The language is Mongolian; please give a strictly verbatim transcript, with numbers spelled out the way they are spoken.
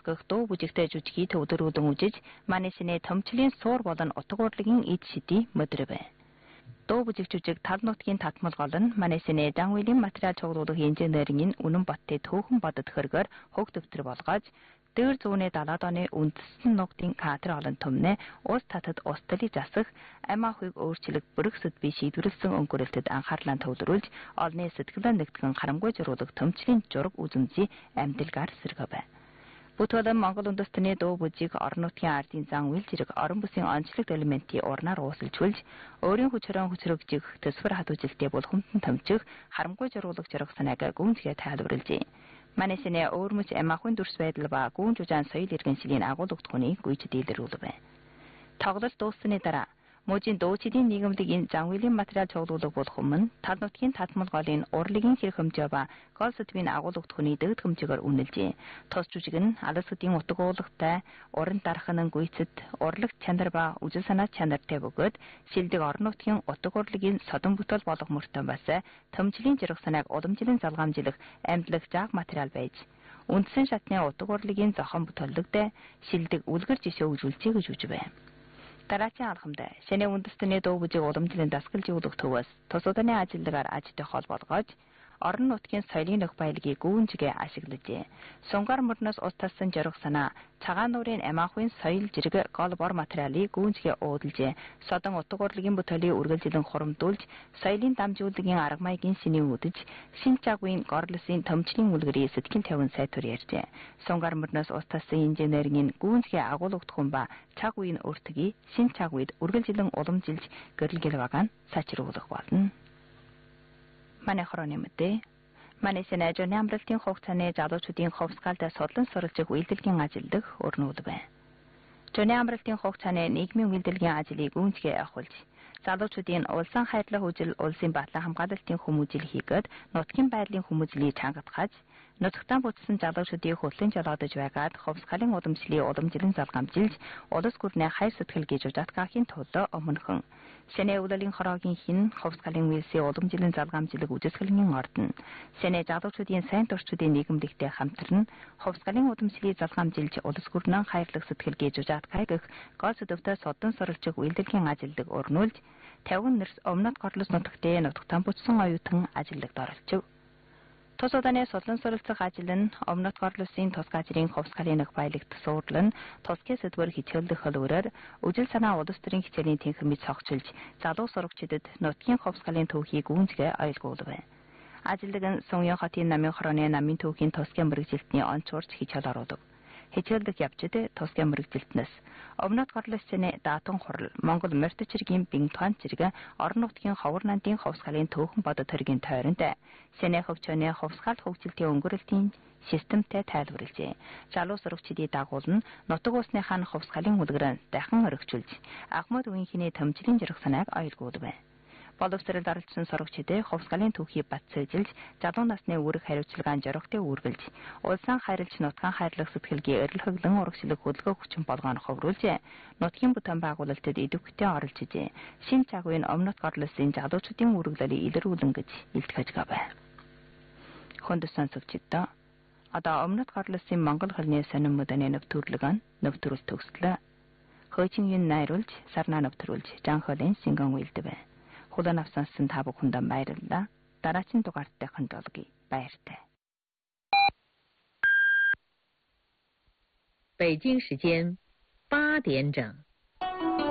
гаргах дуу бүжигтэй жүжигийг өдрүүдэн үжиж, манайсны томчлын суур болон утга урлагийн эд шидий мөдрөв. Дуу бүжиг жүжиг тал нутгийн татмал гол нь манайсны Жанвилийн материал чоглуулах инженерийн үнэн боттой төөхөн бодод хөргөөр хөг төвтөр болгож, дээр зүүнээ далаад оны үндэстэн нугтын кадр олон төмнө уус татад устдалыг засах амаахыг өөрчлөх бүрэгсэд би шийдвэрлсэн өнгөрөлтөд анхаарлаа төвлөрүүлж олны сэтгэлээ нэгтгэн харамгүй зориулах төмчлийн жураг үзэмжийн амьдалгаар сэргэв. Бүтээлэн Монгол үндэстний дуу бүжиг орон нутгийн ардын зан үйл зэрэг орон бүсийн онцлог элементийн урнаар уусалжүүлж өөрийн хүчрэн хүчрэгжих төсвөр хад үжилтээ булхамтан томчих харамгүй зориулах зориг санааг гүнзгий тайлбарлажээ. Манайсны өөрмөц амаахын дүрс байдал ба гүн жужаан соёл иргэншлийн агуулгад хүний гүйж дийлрүүлв. Тоглолт дууссаны дараа мужийн дуучдын нийгэмлэг энэ Жанвилийн материал чоглуулах болох өмнө тал нутгийн татмал голын урлагийн хэрэг хэмжээ ба гол сэдвийн агуулгад хүний дэгд хэмжээгээр үнэлжээ. Тус жүжиг нь алс сэдвийн утга уулгатай, уран дарахын гүйцэд, урлагт чанар ба үжил санаа чанартай бөгөөд шилдэг орон нутгийн утга урлагийн содон бүтээл болох мөртөө бас төмжлийн жирэх санааг уламжлан залгаамжлах амьдлах жааг материал байж үндсэн шатны утга урлагийн зохон бүтээлэгтэй шилдэг үлгэр жишээ үзүүлчихэ гэж үжив. Дараагийн алхамд шинэ үндэстний дуу бүжиг уламжлалын дасгалж өгөх төвөөс тусууданы ажилтгаар ажтай хол болгож орон нутгийн соёлын нөх баялагийг гүнзгий ашиглажээ. Сунгаар мөрнөөс ус тассан жорох санаа цагаан нуурын амаахын соёл зэрэг гол бор материалыг гүнзгий уудалжээ. Содон утга урлагийн бүтээлийг үргэлжлэн хурамдуулж соёлын дамжууллагын арга маягийн шиний үдэж шин чагвын горлосын төмчлийн үлгэрийн сэтгэл тавин сайтур ярьжээ. Сунгаар мөрнөөс ус тассан инженерийн гүнзгий агуулгадхан ба чагвын өртгийг шин чагвид үргэлжлэн уламжилж гэрэлгэл байгаа нь сачруулах болно. Манай хороны мэдээ манайсны ажны амралтын хугацааны залуучуудын ховсгаалд судлан суралцах үйлдвэрлэлийн ажилдаг өрнүүлв. Жуны амралтын хугацааны нийгмийн үйлдвэрлэлийн ажлыг гүнзгий явуулж залуучуудын улсын хайрлах үжил улсын батлан хамгаалалтын хүмүүжил хийгээд нутгийн байдлын хүмүүжлийг чангатгаж нутагтаа бүтсэн залуучуудыг хөтлөн жолоодож байгаад ховсгаалын уламжлалыг уламжлан залгамжилж улс гүрний хайр сэтгэл гэж удааткахийн тулд өмнөхөн Сэнэ өвлөлийн хороогийн хин ховсгаалын үйлсээ уламжлан залгамжлах үжисгэлний ордон Сэнэ залуучуудын сайн туршуудын нийгэмлэгтэй хамтран ховсгаалын уламжлалыг залгамжилж улс гүрнэн хайрлах сэтгэл гэж удааткайг гол сэдвтэ содон суралцах үйлдвэрлэлийн ажилдаг өрнүүлж тавган нэрс өмнөд горлос нутагтээ нутагтаа бүтсэн оюутан ажилдагт оролцов. Тус удааны судлан суралцах ажил нь өмнөд горлосын тус газрын ховсгаалын нөх баялагт суурлан тусгийн сэдвэр хичээлдэх хөлөөрөөр үжил санаа улс төрийн хичээлийн тэнхимж цогцолж залуу сурагчдад нутгийн ховсгаалын түүхийг гүнзгий ойлгуулв. Ажилдаг нь Суньян хотын намын хорооны намын түүхийн тусгийн мэрэгжилтний онцгорч хичээл оруулав. Хичээлдэх явцад тусгийн мэрэгжилтнээс өмнөд горлосны даатан хурал Монгол морьт цэргийн бин туан цэрэг орон нутгийн ховор нандын ховсгаалын төөхөн бодод төргийн тойронд Сэнэ хөгжөөний ховсгаал хөгжилтийн өнгөрөлтийн системтэй тайлбарлажээ. Залуу сурагчдын дагуулна нутаг усныхаа ховсгаалын үлгэрэн дахин өргөжүүлж Ахмад үеийнхний төмчлийн жирэх санааг ойлгуулв. Боловсролд оролцсон сурагчдээ ховсгаалын түүхийг бат цээжилж, залуу насны үүрэг хариуцлагаан жорготой үргэлж, улсын хайрлж нутгаан хайрлах сэтгэлгээ эрэл хөглөн урагшлах хөдөлгөөн хүчин болгоон ховруулжээ. Нутгийн бүтээн байгуулалтад идэвхтэй оролцжээ. Шин чагвын өмнөд горлосын залуучдын үргэлжлэлийг илрүүлэн гэж илтгэж гавэ. Хөндөс сонсогчдоо одоо өмнөд горлосын монгол хэлний сонин мөдөний нөвтөрлөгөн нөвтөрөл төгслөө. Хөөчин юм найруулж, сарнаа нөвтөрүүлж, жанхолын сингон үйлдэв. Хулан авсансан та бүхэнд баярлалаа. Дараагийн дугаарттай хандуулъя. Баяртай. 北京时间八点整。